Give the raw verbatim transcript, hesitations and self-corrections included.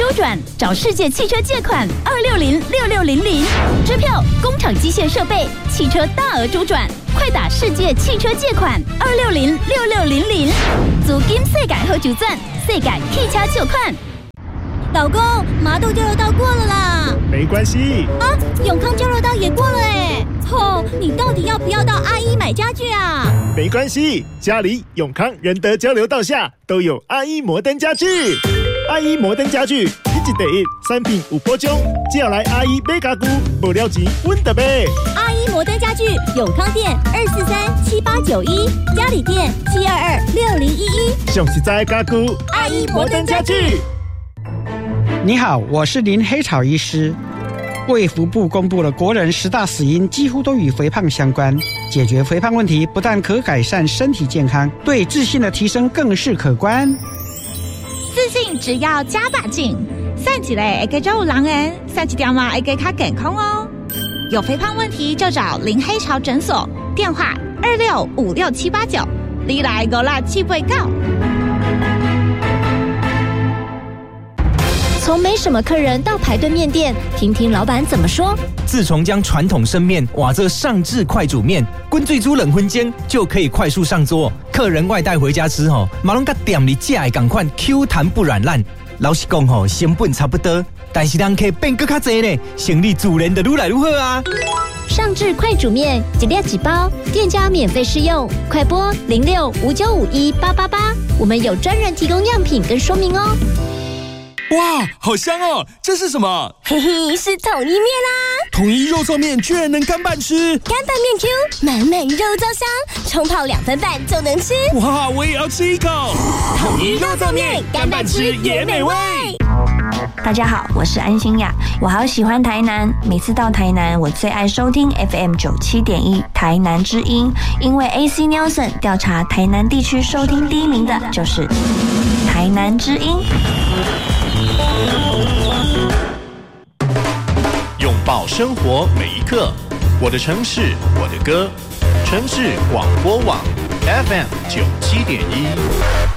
周转，找世界汽车借款二六零六六零零，支票、工厂机械设备、汽车大额周转，快打世界汽车借款二六零六六零零，租金世界好周转，世界汽车借款。 老公，麻豆交流道过了啦。 没关系啊，永康交流道也过了哎。吼，你到底要不要到阿一买家具啊？ 没关系，家里永康仁德交流道下都有阿一摩登家具。阿一摩登家具一级第一，产品有保障，只要来阿一买家具，无了钱阮就买。 阿一摩登家具永康店二四三七八九一，嘉里店七二二六零一一， 上实在的家具阿一摩登家具。 你好，我是林黑草医师。卫福部公布了国人十大死因，几乎都与肥胖相关。解决肥胖问题，不但可改善身体健康，对自信的提升更是可观。 自信只要加把劲，散起来会更有人缘，散一条嘛会更加健康哦。有肥胖问题就找林黑潮诊所，电话二六五六七八九，你来五六七八九。 从没什么客人到排队面店，听听老板怎么说。 自从将传统生面瓦这上至快煮面，滚最煮冷荤煎就可以快速上桌。客人外带回家吃吼，马龙甲店里架的赶快 Q 弹不软烂。老实讲吼，成本差不多，但是人可以变更较多呢，生意自然就愈来愈好啊。 上至快煮面，一粒几包，店家免费试用，快拨零六五九五一八八八，我们有专人提供样品跟说明哦。 哇，好香哦！这是什么？ 嘿嘿，是统一面啦、啊！ 统一肉燥面居然能干拌吃， 干拌面 Q， 满满肉燥香，冲泡两分半就能吃。 哇，我也要吃一口！ 统一肉燥面，干拌吃也美味。 大家好，我是安心雅，我好喜欢台南，每次到台南，我最爱收听 F M 九七点一台南之音，因为 A C Nielsen 调查台南地区收听第一名的就是台南之音。 拥抱生活每一刻，我的城市，我的歌，城市广播网 F M 九七点一。